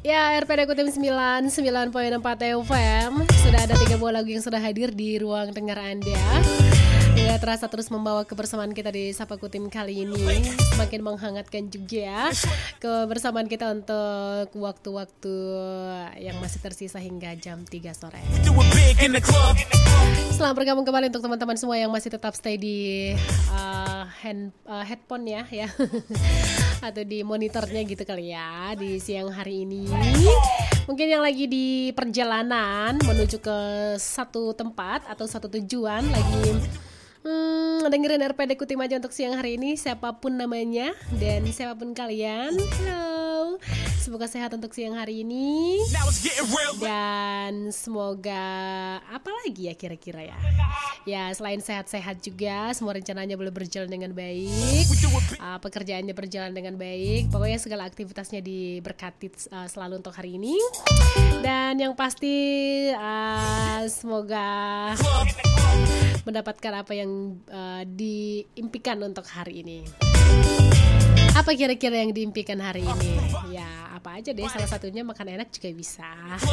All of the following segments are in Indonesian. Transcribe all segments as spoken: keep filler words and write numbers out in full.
Ya, R P D Kutim sembilan puluh sembilan koma empat F M. Sudah ada tiga buah lagu yang sudah hadir di ruang dengar Anda. Hingga terasa terus membawa kebersamaan kita di Sapa Kutim kali ini. Semakin menghangatkan juga kebersamaan kita untuk waktu-waktu yang masih tersisa hingga jam tiga sore. Selamat bergabung kembali untuk teman-teman semua yang masih tetap stay di uh, hand, uh, headphone ya, ya. Atau di monitornya gitu kali ya di siang hari ini. Mungkin yang lagi di perjalanan menuju ke satu tempat atau satu tujuan lagi hmm, dengerin R P D Kutim aja untuk siang hari ini, siapapun namanya dan siapapun kalian. Halo, semoga sehat untuk siang hari ini dan semoga apa lagi ya kira-kira ya. Ya selain sehat-sehat juga, semua rencananya boleh berjalan dengan baik, uh, pekerjaannya berjalan dengan baik, pokoknya segala aktivitasnya diberkati uh, selalu untuk hari ini. Dan yang pasti uh, semoga mendapatkan apa yang uh, diimpikan untuk hari ini. Apa kira-kira yang diimpikan hari ini? Ya apa aja deh, salah satunya makan enak juga bisa.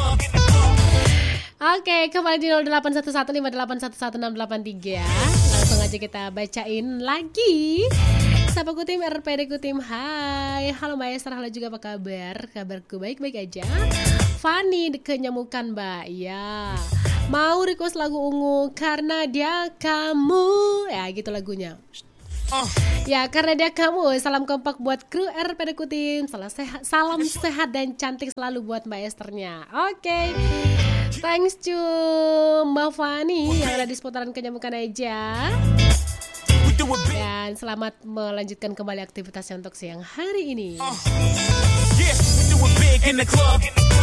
Oke, kembali di nol delapan satu satu lima delapan satu satu enam delapan tiga. Langsung aja kita bacain lagi. Sapa Kutim, R P D Kutim, hai. Halo Mbak Esther, halo juga apa kabar? Kabarku baik-baik aja. Fanny kenyamukan Mbak, ya. Mau request lagu Ungu karena dia kamu. Ya gitu lagunya. Oh. Ya karena dia kamu. Salam kompak buat kru R P D Kutim. Salam sehat, salam sehat dan cantik selalu buat Mbak Esthernya. Oke, okay. Thanks to Mbak Fani yang ada di seputaran Kenyamukan aja. Dan selamat melanjutkan kembali aktivitasnya untuk siang hari ini. Oh. Yeah, we do it big in the club.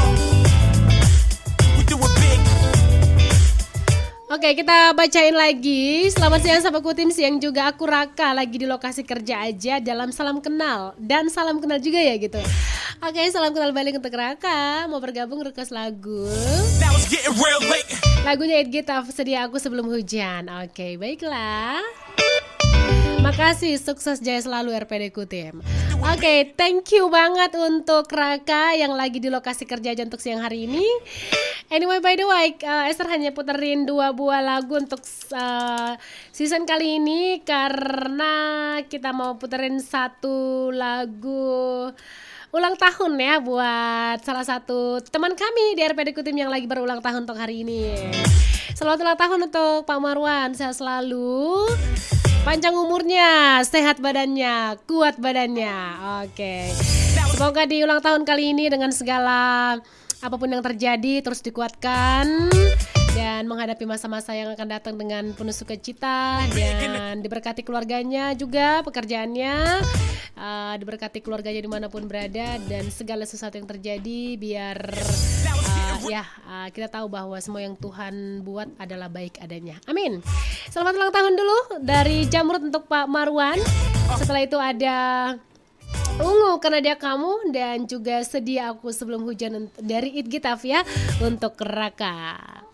We do it big. Oke, kita bacain lagi. Selamat siang Sapa Kutim, siang juga aku Raka lagi di lokasi kerja aja dalam salam kenal dan salam kenal juga ya gitu. Oke, salam kenal balik untuk Raka. Mau bergabung request lagu. Lagunya It Gita, sedia aku sebelum hujan. Oke, baiklah. Makasih, sukses jaya selalu R P D Kutim. Oke, okay, thank you banget untuk Raka yang lagi di lokasi kerja aja untuk siang hari ini. Anyway, by the way, uh, Esther hanya puterin dua buah lagu untuk uh, season kali ini karena kita mau puterin satu lagu ulang tahun ya buat salah satu teman kami di R P D Kutim yang lagi berulang tahun untuk hari ini. Selamat ulang tahun untuk Pak Marwan, sehat selalu. Panjang umurnya, sehat badannya, kuat badannya. Oke. Semoga di ulang tahun kali ini dengan segala apapun yang terjadi terus dikuatkan dan menghadapi masa-masa yang akan datang dengan penuh sukacita dan diberkati keluarganya juga, pekerjaannya, uh, diberkati keluarganya dimanapun berada dan segala sesuatu yang terjadi biar uh, ya uh, kita tahu bahwa semua yang Tuhan buat adalah baik adanya. Amin. Selamat ulang tahun dulu dari Jamrut untuk Pak Marwan. Setelah itu ada Ungu karena dia kamu dan juga sedia aku sebelum hujan dari It Gitaf ya untuk Raka.